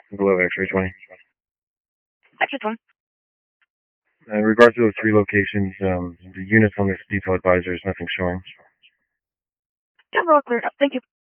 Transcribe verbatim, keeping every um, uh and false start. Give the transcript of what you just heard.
below X-ray twenty. X-ray twenty. In regards to those three locations, um, the units on this detail advisor is nothing showing. Yeah, we're all clear. Thank you.